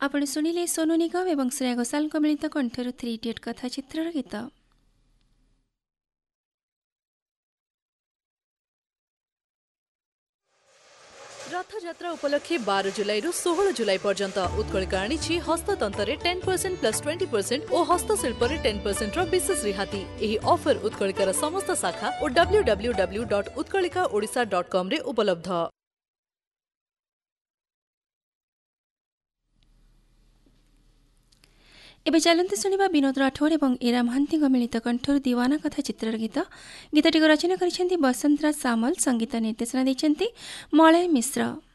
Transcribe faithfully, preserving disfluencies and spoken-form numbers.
आपण ଶୁଣିଲେ ସୋନୁ ନିଗମ ଏବଂ ଶ୍ରେୟା ଘୋଷାଲଙ୍କ ମିଳିତ କଣ୍ଠରୁ ଥ୍ରୀ ଇଡିୟଟ୍ କଥା ଚିତ୍ରର ଗୀତ। रथयात्रा उपलक्षे बार जुलाई रु षोहल जुलाई पर्यंत उत्कलिका आनी हस्ततंत्र ten percent plus twenty percent और हस्तशिल्प टेन परसेंट विशेष रिहाती। यही ऑफर उत्कलिकार समस्त शाखा और W W W dot Utkalika Odisha dot com रे उपलब्ध। एबे चलते शुणा विनोद राठौर और इरा महांती मिलित कंठर दीवाना कथा चित्रर गीत। गीतटी रचना कर बसंतराज सामल, संगीत निर्देशना देते मलय मिश्र।